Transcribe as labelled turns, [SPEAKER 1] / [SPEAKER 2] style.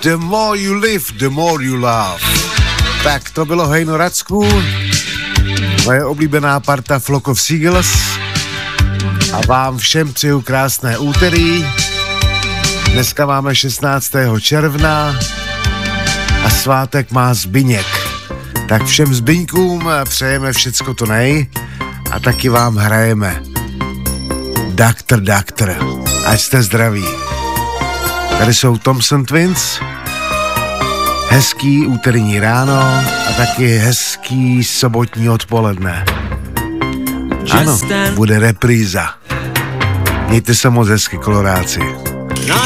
[SPEAKER 1] The more you live, the more you love. Tak to bylo Hejno Racku, moje oblíbená parta Flock of Seagulls a vám všem přeju krásné úterý. Dneska máme 16. června a svátek má Zbyněk. Tak všem Zbyňkům přejeme všecko to nej a taky vám hrajeme Doctor, ať jste zdraví. Tady jsou Thompson Twins, hezký úterní ráno a taky hezký sobotní odpoledne. Ano, bude repríza. Mějte se moc hezky, Koloráci.